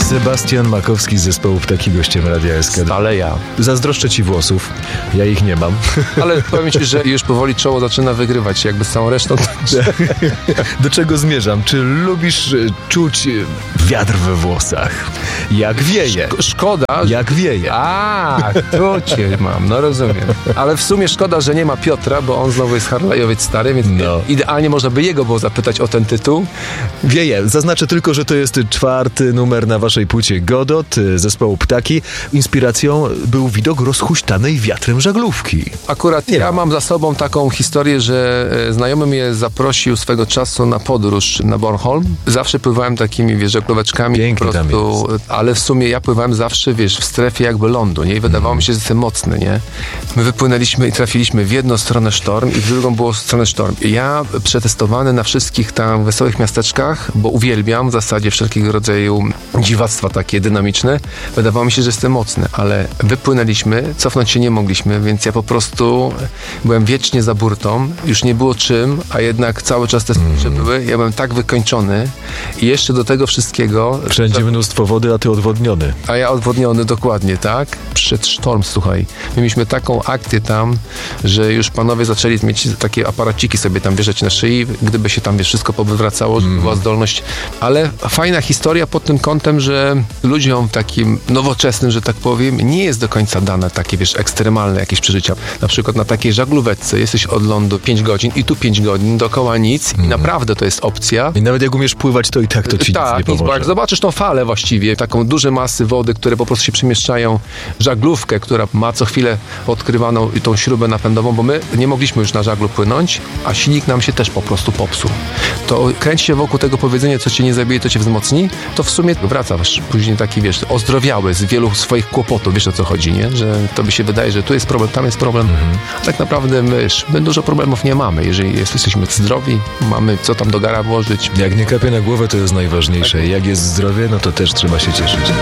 Sebastian Makowski z zespołu Ptaki, gościem Radia SK. Ale ja. Zazdroszczę ci włosów. Ja ich nie mam. Ale powiem ci, że już powoli czoło zaczyna wygrywać, jakby z całą resztą. Do czego zmierzam? Czy lubisz czuć wiatr we włosach? Jak wieje. Szkoda. Jak wieje. Tu cię mam, no rozumiem. Ale w sumie szkoda, że nie ma Piotra, bo on znowu jest Harlejowiec stary, więc idealnie można by jego było zapytać o ten tytuł. Wieje. Zaznaczę tylko, że to jest 4. numer na waszej płycie Godot, zespołu Ptaki. Inspiracją był widok rozhuśtanej wiatrem żaglówki. Akurat ja mam za sobą taką historię, że znajomy mnie zaprosił swego czasu na podróż na Bornholm. Zawsze pływałem takimi, żaglóweczkami. Pięknie po prostu, ale w sumie ja pływałem zawsze, w strefie jakby lądu, nie? I wydawało mi się, że jestem mocny, nie? My wypłynęliśmy i trafiliśmy w jedną stronę sztorm i w drugą było stronę sztorm. I ja przetestowany na wszystkich tam wesołych miasteczkach, bo uwielbiam w zasadzie wszelkiego rodzaju dziwactwa takie dynamiczne. Wydawało mi się, że jestem mocny, ale wypłynęliśmy, cofnąć się nie mogliśmy, więc ja po prostu byłem wiecznie za burtą, już nie było czym, a jednak cały czas te skurcze były. Ja byłem tak wykończony i jeszcze do tego wszystkiego... Wszędzie mnóstwo wody, a ty odwodniony. A ja odwodniony, dokładnie, tak? Przed sztorm, słuchaj. My mieliśmy taką akcję tam, że już panowie zaczęli mieć takie aparaciki sobie tam wieszać na szyi, gdyby się tam wszystko powywracało, żeby była zdolność. Ale fajna historia pod tym kątem, że ludziom takim nowoczesnym, że tak powiem, nie jest do końca dane takie, ekstremalne jakieś przeżycia. Na przykład na takiej żaglóweczce jesteś od lądu 5 godzin i tu 5 godzin, dookoła nic i naprawdę to jest opcja. I nawet jak umiesz pływać, to i tak to ci nic nie pomoże. Bo jak zobaczysz tą falę właściwie, taką duże masy wody, które po prostu się przemieszczają, żaglówkę, która ma co chwilę odkrywaną i tą śrubę napędową, bo my nie mogliśmy już na żaglu płynąć, a silnik nam się też po prostu popsuł. To kręci się wokół tego powiedzenia, co cię nie zabije, to cię wzmocni, to w sumie wracasz później taki, ozdrowiały z wielu swoich kłopotów, wiesz o co chodzi, nie? Że to by się wydaje, że tu jest problem, tam jest problem. Tak naprawdę my dużo problemów nie mamy, jeżeli jesteśmy zdrowi, mamy co tam do gara włożyć. Jak nie kapie na głowę, to jest najważniejsze. Jak jest zdrowie, no to też trzeba się cieszyć.